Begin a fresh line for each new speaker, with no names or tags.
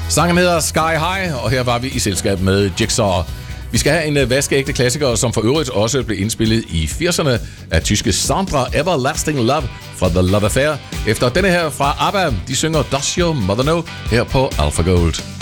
Sangen hedder Sky High, og her var vi i selskab med Jigsaw. Vi skal have en vaskeægte klassiker, som for øvrigt også blev indspillet i 80'erne af tyske Sandra, Everlasting Love fra The Love Affair. Efter denne her fra ABBA, de synger Does Your Mother Know her på Alpha Gold.